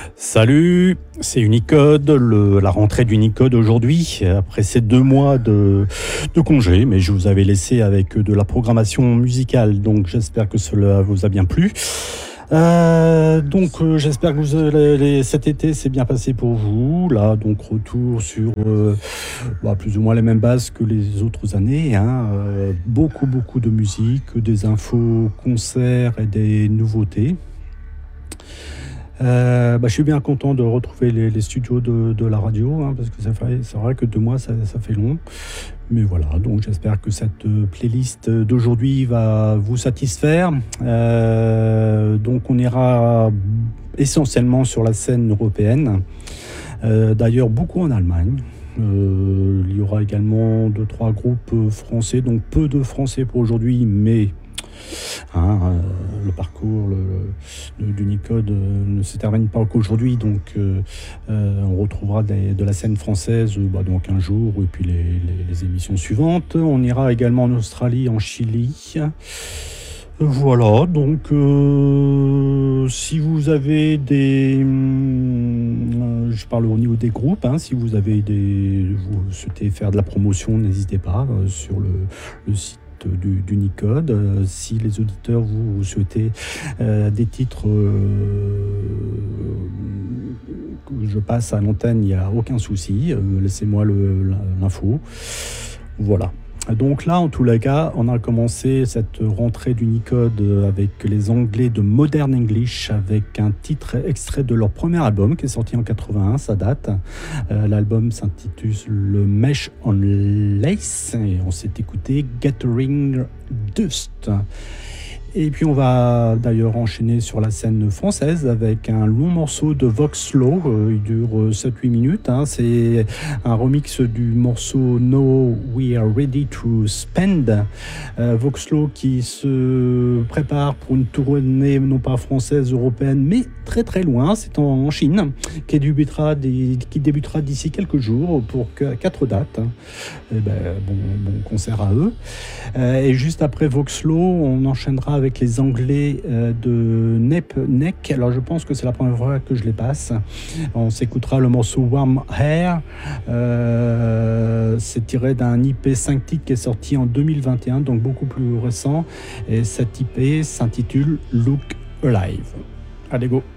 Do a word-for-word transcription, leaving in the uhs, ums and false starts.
Salut, c'est Unicode, le- la rentrée d'Unicode aujourd'hui, après ces deux mois de, de congé, mais je vous avais laissé avec de la programmation musicale, donc j'espère que cela vous a bien plu. Euh, donc euh, j'espère que vous, euh, les- cet été s'est bien passé pour vous. Là, donc retour sur euh, bah, plus ou moins les mêmes bases que les autres années, hein. Euh, beaucoup, beaucoup de musique, des infos, concerts et des nouveautés. Euh, bah, je suis bien content de retrouver les, les studios de, de la radio, hein, parce que ça fait- c'est vrai que deux mois, ça, ça fait long. Mais voilà, donc j'espère que cette euh, playlist d'aujourd'hui va vous satisfaire. Euh, donc on ira essentiellement sur la scène européenne. Euh, d'ailleurs, beaucoup en Allemagne. Euh, il y aura également deux, trois groupes euh, français, donc peu de français pour aujourd'hui, mais hein, euh, le parcours le, le- d'Unicode euh, ne se termine pas qu'aujourd'hui, donc euh, euh, on retrouvera des- de la scène française euh, bah, donc un jour, et puis les, les- les émissions suivantes. On ira également en Australie, en Chili. Voilà, donc euh, si vous avez des... hum, euh, je parle au niveau des groupes, hein, si vous avez des... vous souhaitez faire de la promotion, n'hésitez pas euh, sur le, le site du- d'Unicode. Euh, si les auditeurs, vous, vous souhaitez euh, des titres euh, que je passe à l'antenne, il n'y a aucun souci. Euh, laissez-moi le- l'info. Voilà. Donc là, en tous les cas, on a commencé cette rentrée d'Unicode avec les Anglais de Modern English, avec un titre extrait de leur premier album qui est sorti en quatre-vingt-un, ça date. Euh, l'album s'intitule Le Mesh on Lace et on s'est écouté Gathering Dust. Et puis on va d'ailleurs enchaîner sur la scène française avec un long morceau de Voxlo, euh, il dure euh, sept huit minutes, hein. C'est un remix du morceau No We Are Ready to Spend. Euh, Voxlo qui se prépare pour une tournée non pas française, européenne, mais très très loin, c'est en, en Chine, qui débutera, des- qui débutera d'ici quelques jours pour que- quatre dates. Eh ben, bon, bon concert à eux. Euh, et juste après Voxlo, on enchaînera avec les Anglais euh, de Nep Neck. Alors je pense que c'est la première fois que je les passe. On s'écoutera le morceau Warm Hair. Euh, c'est tiré d'un I P cinq titres qui est sorti en deux mille vingt et un, donc beaucoup plus récent. Et cet I P s'intitule Look Alive. Allez, go!